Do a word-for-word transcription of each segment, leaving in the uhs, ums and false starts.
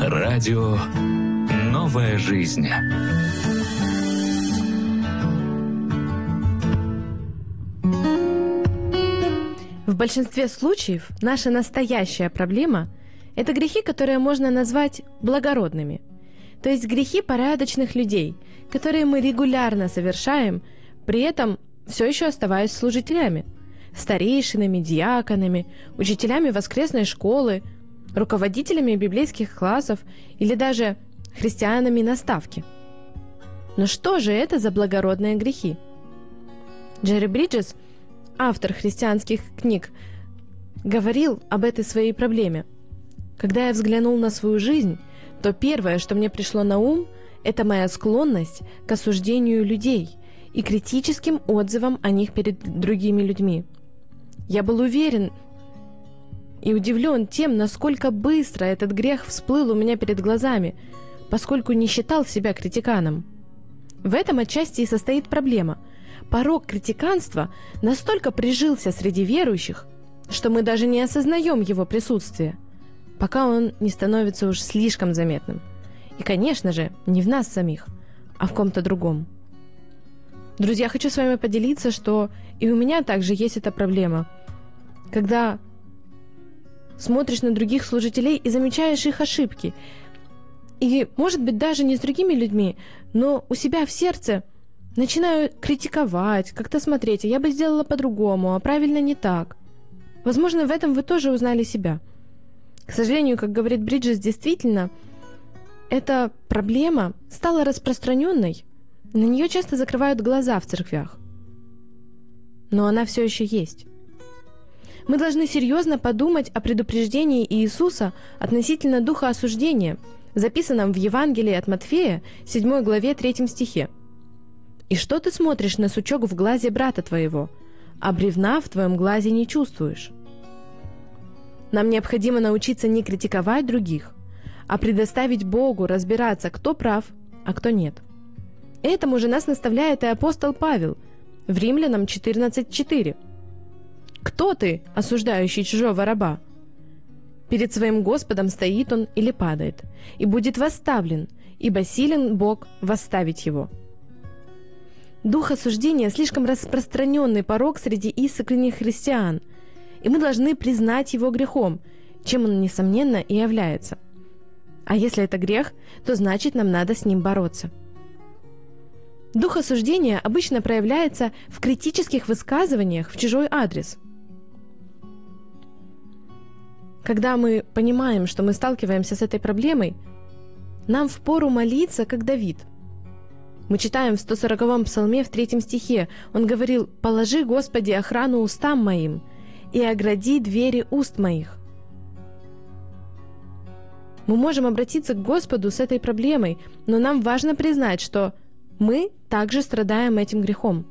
Радио «Новая жизнь». В большинстве случаев наша настоящая проблема – это грехи, которые можно назвать благородными. То есть грехи порядочных людей, которые мы регулярно совершаем, при этом все еще оставаясь служителями, старейшинами, диаконами, учителями воскресной школы, руководителями библейских классов или даже христианами на ставке. Но что же это за благородные грехи? Джерри Бриджес, автор христианских книг, говорил об этой своей проблеме. Когда я взглянул на свою жизнь, то первое, что мне пришло на ум, это моя склонность к осуждению людей и критическим отзывам о них перед другими людьми. Я был уверен и удивлен тем, насколько быстро этот грех всплыл у меня перед глазами, поскольку не считал себя критиканом. В этом отчасти и состоит проблема. Порок критиканства настолько прижился среди верующих, что мы даже не осознаем его присутствие, пока он не становится уж слишком заметным. И, конечно же, не в нас самих, а в ком-то другом. Друзья, хочу с вами поделиться, что и у меня также есть эта проблема. Когда смотришь на других служителей и замечаешь их ошибки, и, может быть, даже не с другими людьми, но у себя в сердце начинаю критиковать, как-то смотреть, а я бы сделала по-другому, а правильно не так. Возможно, в этом вы тоже узнали себя. К сожалению, как говорит Бриджес, действительно, эта проблема стала распространенной, на нее часто закрывают глаза в церквях. Но она все еще есть. Мы должны серьезно подумать о предупреждении Иисуса относительно духа осуждения, записанном в Евангелии от Матфея, седьмой главе, третьем стихе. «И что ты смотришь на сучок в глазе брата твоего, а бревна в твоем глазе не чувствуешь?» Нам необходимо научиться не критиковать других, а предоставить Богу разбираться, кто прав, а кто нет. Этому же нас наставляет и апостол Павел в Римлянам четырнадцать четыре. «Кто ты, осуждающий чужого раба? Перед своим Господом стоит он или падает, и будет восставлен, ибо силен Бог восставить его». Дух осуждения – слишком распространенный порок среди искренних христиан, и мы должны признать его грехом, чем он, несомненно, и является. А если это грех, то значит, нам надо с ним бороться. Дух осуждения обычно проявляется в критических высказываниях в чужой адрес. Когда мы понимаем, что мы сталкиваемся с этой проблемой, нам впору молиться, как Давид. Мы читаем в сто сороковом псалме в третьем стихе. Он говорил: «Положи, Господи, охрану устам моим и огради двери уст моих». Мы можем обратиться к Господу с этой проблемой, но нам важно признать, что мы также страдаем этим грехом.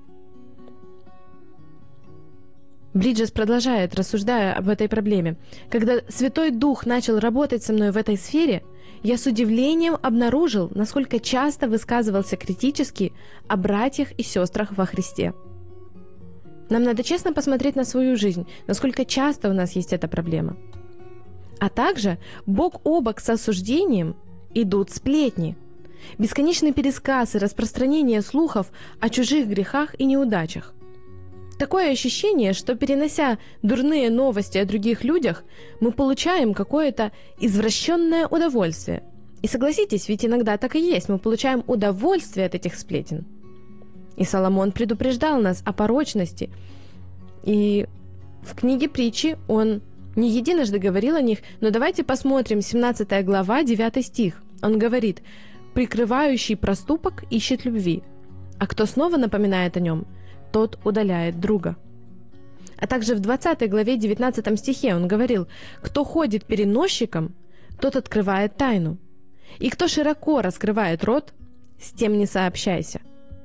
Бриджес продолжает, рассуждая об этой проблеме. «Когда Святой Дух начал работать со мной в этой сфере, я с удивлением обнаружил, насколько часто высказывался критически о братьях и сестрах во Христе». Нам надо честно посмотреть на свою жизнь, насколько часто у нас есть эта проблема. А также бок о бок с осуждением идут сплетни, бесконечный пересказ и распространение слухов о чужих грехах и неудачах. Такое ощущение, что, перенося дурные новости о других людях, мы получаем какое-то извращенное удовольствие. И согласитесь, ведь иногда так и есть, мы получаем удовольствие от этих сплетен. И Соломон предупреждал нас о порочности. И в книге притчи он не единожды говорил о них, но давайте посмотрим семнадцатая глава, девятый стих. Он говорит: «Прикрывающий проступок ищет любви, а кто снова напоминает о нем, тот удаляет друга». А также в двадцатой главе, девятнадцатом стихе он говорил: «Кто ходит переносчиком, тот открывает тайну, и кто широко раскрывает рот, с тем не сообщайся».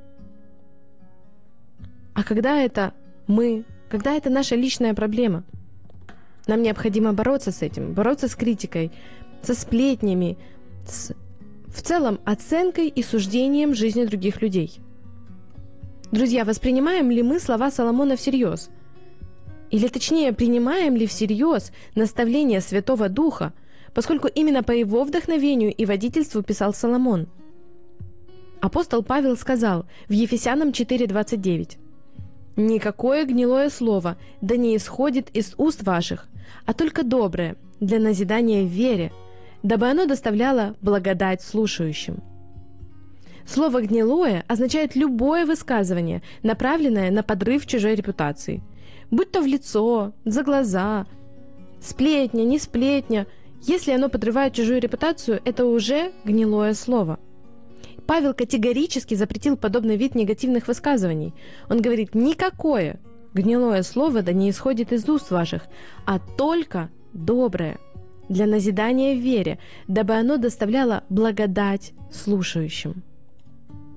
А когда это мы, когда это наша личная проблема, нам необходимо бороться с этим, бороться с критикой, со сплетнями, с, в целом, оценкой и суждением жизни других людей. Друзья, воспринимаем ли мы слова Соломона всерьез? Или точнее, принимаем ли всерьез наставление Святого Духа поскольку именно по его вдохновению и водительству писал Соломон. Апостол Павел сказал в Ефесянам четыре двадцать девять: «Никакое гнилое слово да не исходит из уст ваших, а только доброе, для назидания в вере, дабы оно доставляло благодать слушающим». Слово «гнилое» означает любое высказывание, направленное на подрыв чужой репутации, будь то в лицо, за глаза, сплетня, не сплетня. Если оно подрывает чужую репутацию, это уже гнилое слово. Павел категорически запретил подобный вид негативных высказываний. Он говорит: «Никакое гнилое слово да не исходит из уст ваших, а только доброе, для назидания в вере, дабы оно доставляло благодать слушающим».